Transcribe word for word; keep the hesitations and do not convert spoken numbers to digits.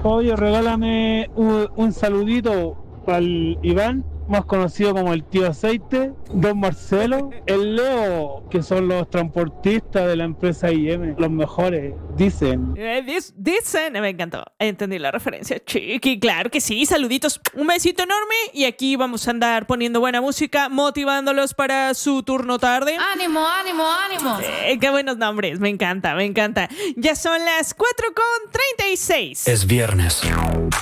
Oye, regálame un, un saludito para el Iván, más conocido como el tío Aceite, Don Marcelo, el Leo, que son los transportistas de la empresa I M, los mejores, dicen. Eh, dis- dicen, me encantó, entendí la referencia, chiqui, claro que sí, saluditos, un besito enorme y aquí vamos a andar poniendo buena música, motivándolos para su turno tarde. ¡Ánimo, ánimo, ánimo! Eh, qué buenos nombres, me encanta, me encanta. Ya son las cuatro con treinta y seis. Es viernes.